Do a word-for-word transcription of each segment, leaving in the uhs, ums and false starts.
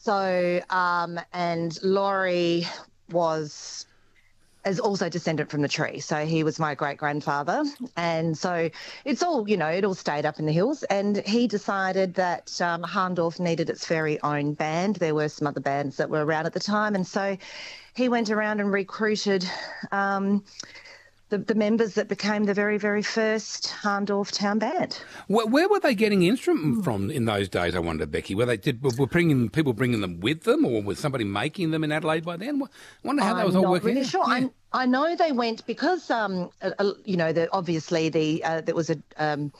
So, um, and Laurie was is also descendant from the tree. So he was my great-grandfather. And so it's all, you know, it all stayed up in the hills. And he decided that um, Harndorf needed its very own band. There were some other bands that were around at the time. And so he went around and recruited um, the, the members that became the very, very first Harndorf Town Band. Where, where were they getting instruments from in those days, I wonder, Becky? Were they did, were bringing people bringing them with them, or was somebody making them in Adelaide by then? I wonder how I'm that was all not working really out. sure. Yeah. I'm, I know they went because, um, uh, uh, you know, the, obviously the uh, there was a um,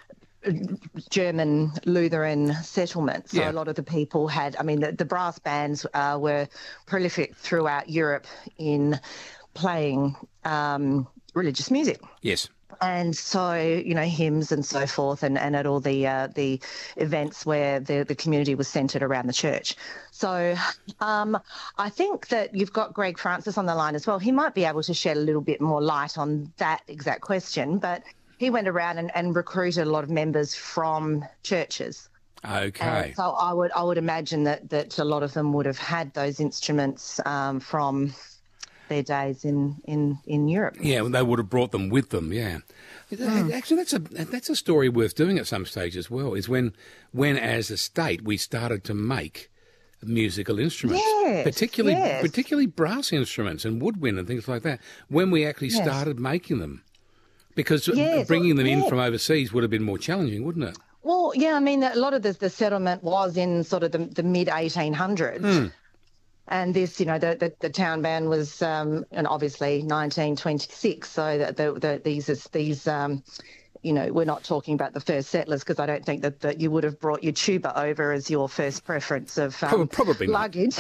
German Lutheran settlement. So Yeah. a lot of the people had, I mean, the, the brass bands uh, were prolific throughout Europe in playing um, religious music. Yes. And so, you know, hymns and so forth, and, and at all the uh, the events where the, the community was centred around the church. So um, I think that you've got Greg Francis on the line as well. He might be able to shed a little bit more light on that exact question, but he went around and, and recruited a lot of members from churches. Okay. And so I would I would imagine that, that a lot of them would have had those instruments um, from their days in, in, in Europe. Yeah, well, they would have brought them with them. Yeah, Mm. actually, that's a that's a story worth doing at some stage as well. Is when when as a state we started to make musical instruments, Yes, particularly yes. particularly brass instruments and woodwind and things like that. When we actually Yes. started making them, because Yes, bringing them in yeah. from overseas would have been more challenging, wouldn't it? Well, yeah, I mean, a lot of the, the settlement was in sort of the, the mid eighteen hundreds. Mm. And this, you know, the, the, the town band was, um, and obviously nineteen twenty-six. So that the, the, these, is, these, um, you know, we're not talking about the first settlers, because I don't think that, that you would have brought your tuba over as your first preference of um, Prob- probably not. luggage.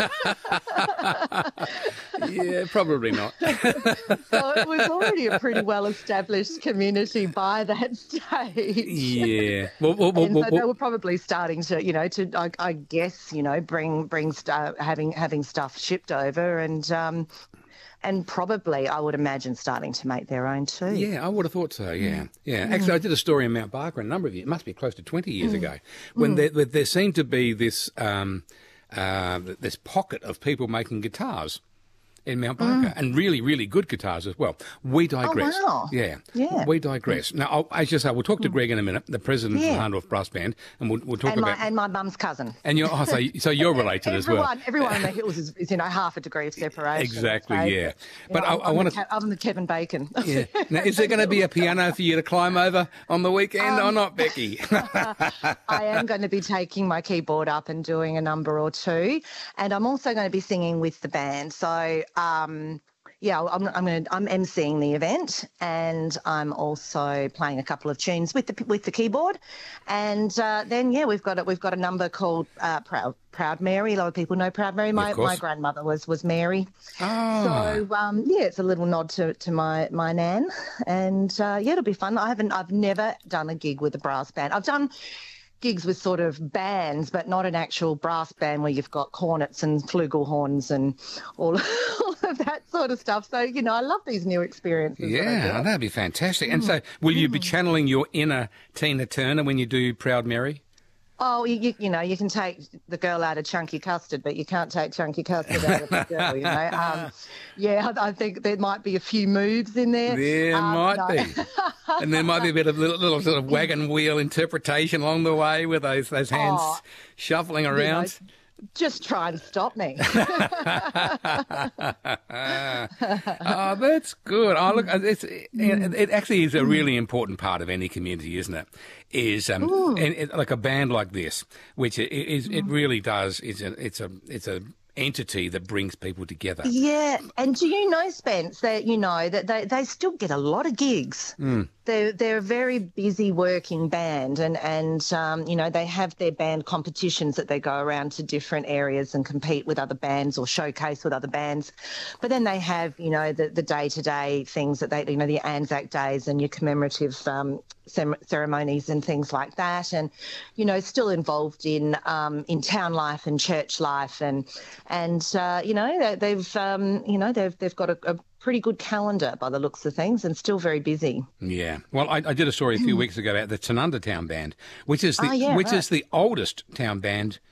Yeah, probably not. So it was already a pretty well-established community by that stage. Yeah. Well, well, well, And so well, they well, were probably starting to, you know, to I, I guess, you know, bring bring st- having having stuff shipped over, and um, and probably I would imagine starting to make their own too. yeah, I would have thought so. Mm. Yeah, yeah. Actually, I did a story in Mount Barker a number of years. It must be close to twenty Mm. years ago, when there, there, there seemed to be this um, uh, this pocket of people making guitars in Mount Barker, and really, really good guitars as well. We digress. Mm. wow. Yeah, Yeah. We digress. Now, I'll, as you say, we'll talk to Greg in a minute, the president Yeah. of the Harndorf Brass Band, and we'll, we'll talk And my about. and my mum's cousin. And you're oh, so, so you're related as well. Everyone, everyone in the hills is, is, you know, half a degree of separation. Exactly, So, yeah. But you know, I- I I'm wanna- the Ke- I'm the Kevin Bacon. Yeah. Now, is there going to be a piano for you to climb over on the weekend Um, or not, Becky? I am going to be taking my keyboard up and doing a number or two, and I'm also going to be singing with the band. So, um, yeah, I'm I'm going to I'm emceeing the event, and I'm also playing a couple of tunes with the with the keyboard, and uh, then yeah, we've got a, we've got a number called uh, Proud Proud Mary. A lot of people know Proud Mary. My course. my grandmother was was Mary. Ah. So um, yeah, it's a little nod to, to my my nan, and uh, yeah, it'll be fun. I haven't I've never done a gig with a brass band. I've done gigs with sort of bands, but not an actual brass band where you've got cornets and flugelhorns and all, all of that sort of stuff. So, you know, I love these new experiences. that I Yeah, get. that'd be fantastic. And so, will you be channeling your inner Tina Turner when you do Proud Mary? Oh, you, you, you know, you can take the girl out of Chunky Custard, but you can't take Chunky Custard out of the girl, you know. Um, yeah, I, I think there might be a few moves in there. There Um, might no. be. And there might be a bit of little, little sort of wagon wheel interpretation along the way with those those hands Oh, shuffling You know, around. just try and stop me. Oh, that's good. Oh, look, it's, it, it actually is a really important part of any community, isn't it? Is um, and it, like a band like this, which it is, it really does. It's a, it's a, it's a entity that brings people together. Yeah, and do you know, Spence, that you know that they, they still get a lot of gigs. Mm. They're they're a very busy working band, and and um, you know they have their band competitions that they go around to different areas and compete with other bands or showcase with other bands. But then they have you know the the day to day things that they you know the Anzac days and your commemorative um, cem- ceremonies and things like that, and you know still involved in um, in town life and church life, and and uh, you know they, they've um, you know they've they've got a, a pretty good calendar by the looks of things, and still very busy. Yeah. Well, I, I did a story a few weeks ago about the Tanunda Town Band, which is the Oh, yeah, which right. is the oldest town band